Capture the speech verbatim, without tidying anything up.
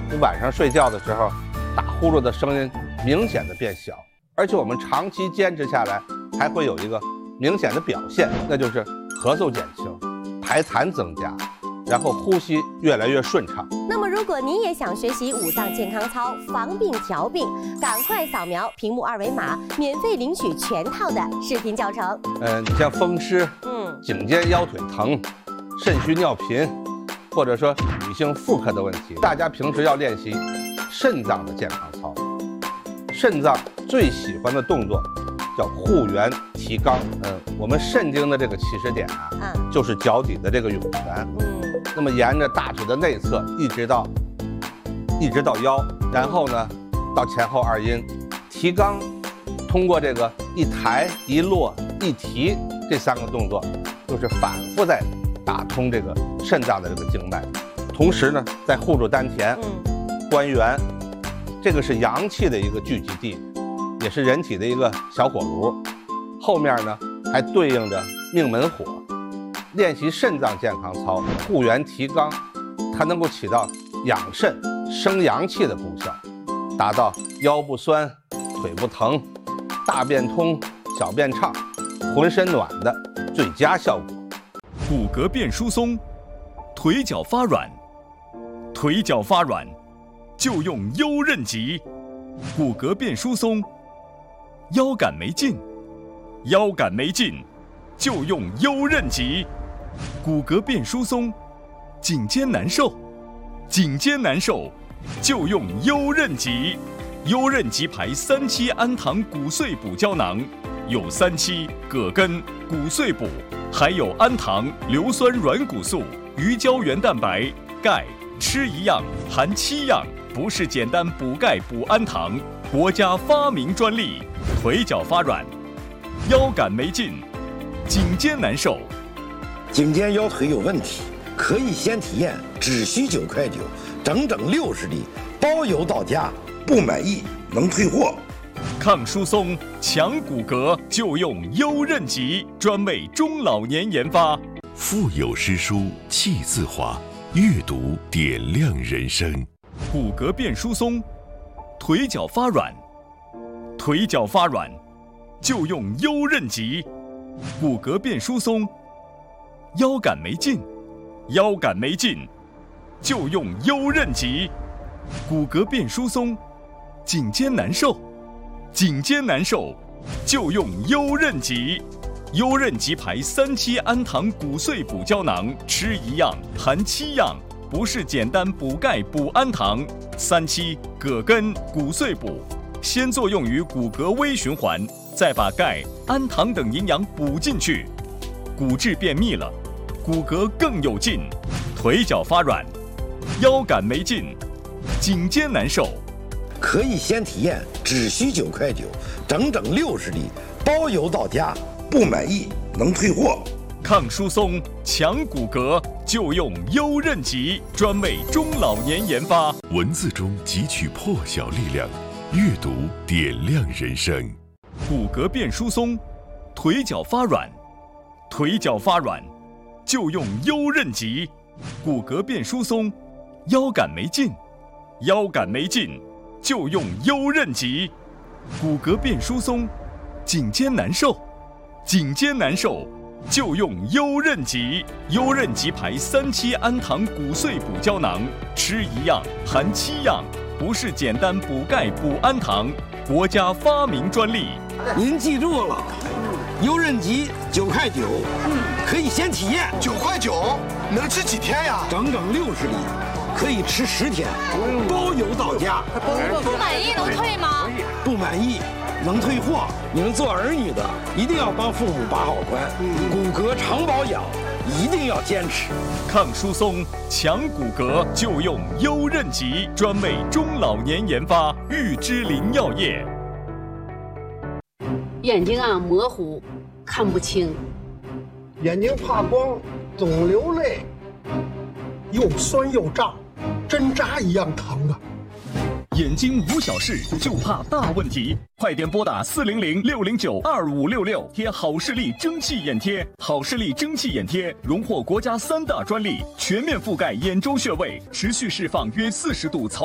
你晚上睡觉的时候，打呼噜的声音明显的变小，而且我们长期坚持下来，还会有一个明显的表现，那就是咳嗽减轻，排痰增加，然后呼吸越来越顺畅。 那么，如果您也想学习五脏健康操，防病调病，赶快扫描屏幕二维码，免费领取全套的视频教程。 嗯，你像风湿、嗯，颈肩腰腿疼、肾虚尿频，或者说女性妇科的问题，大家平时要练习肾脏的健康操。肾脏最喜欢的动作叫护元提肛。嗯，我们肾经的这个起始点啊，嗯、就是脚底的这个涌泉。嗯。那么沿着大腿的内侧一直到一直到腰，然后呢到前后二阴，提肛，通过这个一抬一落一提这三个动作，就是反复在打通这个肾脏的这个经脉，同时呢在护住丹田、嗯、关元，这个是阳气的一个聚集地，也是人体的一个小火炉，后面呢还对应着命门火。练习肾脏健康操，护元提肛，它能够起到养肾生阳气的功效，达到腰不酸、腿不疼、大便通、小便畅、浑身暖的最佳效果。 骨骼变疏松，腿脚发软，腿脚发软就用优韧极。骨骼变疏松，腰杆没劲，腰杆没劲就用优韧极。骨骼变疏松，颈肩难受，颈肩难受就用优韧极。优韧极牌三七安糖骨碎补胶囊，有三七、葛根、骨碎补，还有安糖、硫酸软骨素、鱼胶原蛋白、钙，吃一样含七样，不是简单补钙补安糖，国家发明专利。腿脚发软，腰杆没劲，颈肩难受。 颈肩腰腿有问题，可以先体验，只需九块九，整整六十粒，包邮到家，不满意能退货。 抗疏松、强骨骼就用优韧极，专为中老年研发。 腹有诗书气自华，阅读点亮人生。 骨骼变疏松，腿脚发软，腿脚发软就用优韧极。骨骼变疏松，腰杆没劲，腰杆没劲就用优韧极。骨骼变疏松，颈肩难受，颈肩难受就用优韧极。优韧极牌三七安糖骨碎补胶囊，吃一样含七样，不是简单补钙补安糖。三七、葛根、骨碎补，先作用于骨骼微循环，再把钙、安糖等营养补进去，骨质变密了，骨骼更有劲。腿脚发软，腰杆没劲，颈肩难受， 可以先体验，只需九块九，整整六十粒，包邮到家，不满意能退货。 抗疏松、强骨骼就用优韧极，专为中老年研发。 文字中汲取破晓力量，阅读点亮人生。 骨骼变疏松，腿脚发软，腿脚发软就用优韧极。骨骼变疏松，腰杆没劲，腰杆没劲就用优韧极。骨骼变疏松，颈肩难受，颈肩难受就用优韧极。优韧极牌三七安糖骨碎补胶囊，吃一样含七样，不是简单补钙补安糖，国家发明专利。 您记住了，优韧极九块九，嗯，可以先体验。 九块九能吃几天呀？ 整整六十粒，可以吃十天，包邮到家。 不满意能退吗？ 不满意能退货。你们做儿女的一定要帮父母把好关，骨骼常保养一定要坚持。 抗疏松、强骨骼就用优韧极，专为中老年研发。玉芝林药业。 眼睛啊模糊，看不清， 眼睛怕光，总流泪，又酸又胀，针扎一样疼啊！ 眼睛无小事，就怕大问题。快点拨打四零零六零九二五六六，贴好视力蒸汽眼贴。好视力蒸汽眼贴荣获国家三大专利，全面覆盖眼周穴位，持续释放约四十度曹。